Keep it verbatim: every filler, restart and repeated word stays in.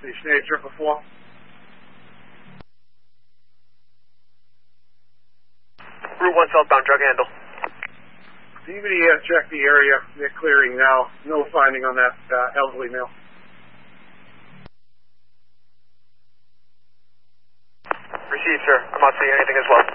Station eight, triple four. Route one southbound, drug handle. Anybody uh, check the area? They're clearing now. No finding on that uh, elderly male. Received, sir. I'm not seeing anything as well.